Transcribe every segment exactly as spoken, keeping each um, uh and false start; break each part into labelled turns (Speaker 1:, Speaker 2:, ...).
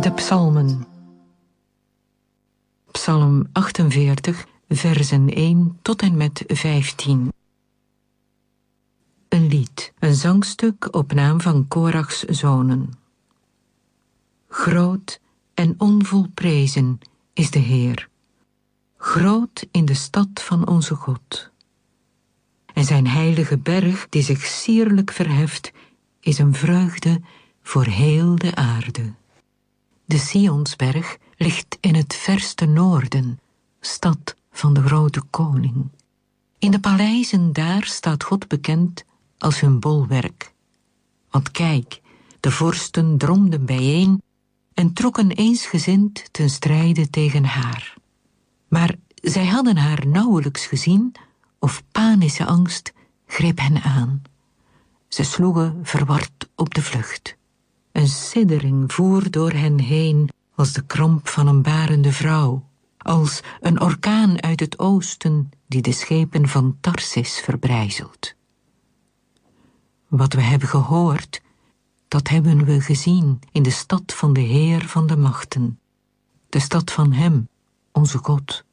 Speaker 1: De psalmen. Psalm achtenveertig, versen één tot en met vijftien. Een lied, een zangstuk op naam van Korachs zonen. Groot en onvolprezen is de Heer, groot in de stad van onze God. En zijn heilige berg, die zich sierlijk verheft, is een vreugde voor heel de aarde. De Sionsberg ligt in het verste noorden, stad van de grote koning. In de paleizen daar staat God bekend als hun bolwerk. Want kijk, de vorsten dromden bijeen en trokken eensgezind ten strijde tegen haar. Maar zij hadden haar nauwelijks gezien, of panische angst greep hen aan. Ze sloegen verward op de vlucht. Een siddering voer door hen heen als de kramp van een barende vrouw, als een orkaan uit het oosten die de schepen van Tarsis verbrijzelt. Wat we hebben gehoord, dat hebben we gezien in de stad van de Heer van de machten, de stad van Hem, onze God.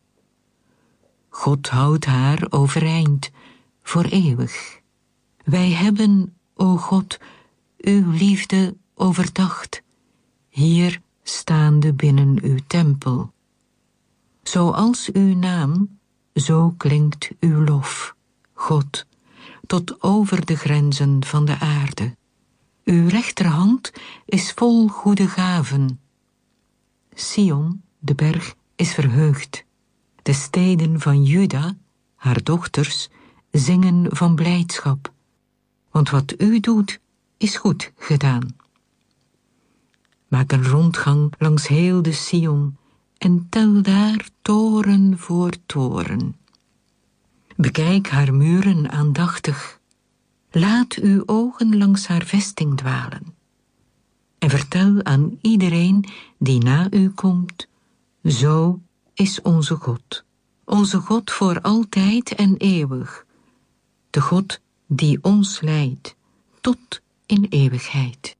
Speaker 1: God houdt haar overeind, voor eeuwig. Wij hebben, o God, uw liefde overdacht, hier staande binnen uw tempel. Zoals uw naam, zo klinkt uw lof, God, tot over de grenzen van de aarde. Uw rechterhand is vol goede gaven. Sion, de berg, is verheugd. De steden van Juda, haar dochters, zingen van blijdschap. Want wat u doet, is goed gedaan. Maak een rondgang langs heel de Sion en tel daar toren voor toren. Bekijk haar muren aandachtig. Laat uw ogen langs haar vesting dwalen. En vertel aan iedereen die na u komt, zo is onze God. Onze God voor altijd en eeuwig. De God die ons leidt tot in eeuwigheid.